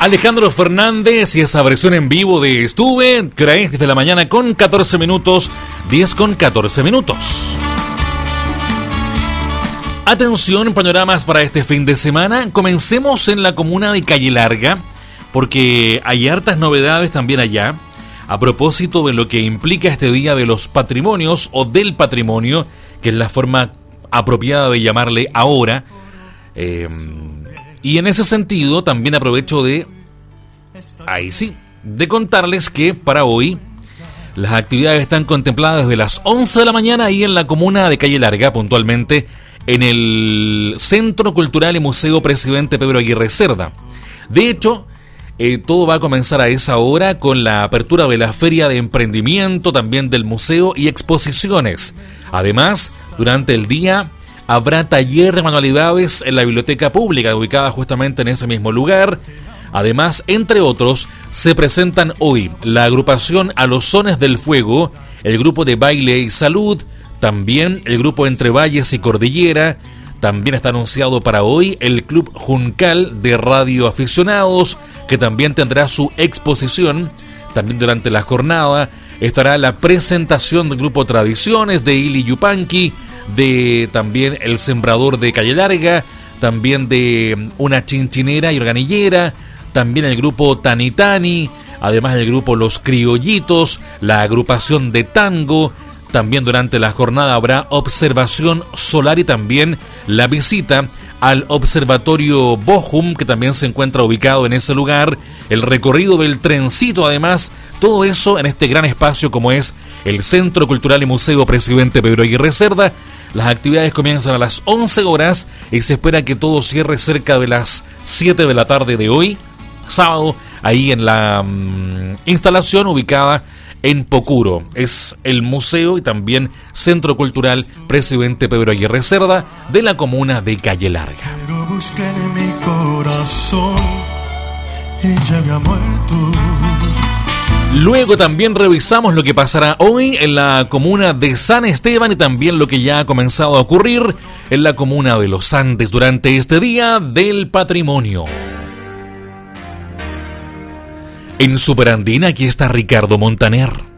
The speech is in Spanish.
Alejandro Fernández y esa versión en vivo de Estuve, que hora es 10 de la mañana con 14 minutos, 10 con 14 minutos. Atención, panoramas para este fin de semana. Comencemos en la comuna de Calle Larga, porque hay hartas novedades también allá, a propósito de lo que implica este Día de los Patrimonios o del Patrimonio, que es la forma apropiada de llamarle ahora. Y en ese sentido también aprovecho de contarles que para hoy las actividades están contempladas desde las 11 de la mañana ahí en la comuna de Calle Larga, puntualmente en el Centro Cultural y Museo Presidente Pedro Aguirre Cerda. De hecho, todo va a comenzar a esa hora con la apertura de la Feria de Emprendimiento, también del museo y exposiciones. Además, durante el día habrá taller de manualidades en la biblioteca pública, ubicada justamente en ese mismo lugar. Además, entre otros, se presentan hoy la agrupación A los Sones del Fuego, el grupo de Baile y Salud, también el grupo Entre Valles y Cordillera. También está anunciado para hoy el Club Juncal de radioaficionados, que también tendrá su exposición. También durante la jornada estará la presentación del grupo Tradiciones de Ili Yupanqui, de también el Sembrador de Calle Larga, también de una chinchinera y organillera, también el grupo Tani Tani, además del grupo Los Criollitos, la agrupación de tango. También durante la jornada habrá observación solar y también la visita al Observatorio Bochum, que también se encuentra ubicado en ese lugar, el recorrido del trencito, además, todo eso en este gran espacio como es el Centro Cultural y Museo Presidente Pedro Aguirre Cerda. Las actividades comienzan a las 11 horas y se espera que todo cierre cerca de las 7 de la tarde de hoy, sábado, ahí en la instalación ubicada en Pocuro. Es el museo y también Centro Cultural Presidente Pedro Aguirre Cerda de la comuna de Calle Larga. Pero busqué en mi corazón y ya había muerto. Luego también revisamos lo que pasará hoy en la comuna de San Esteban y también lo que ya ha comenzado a ocurrir en la comuna de Los Andes durante este Día del Patrimonio. En Superandina aquí está Ricardo Montaner.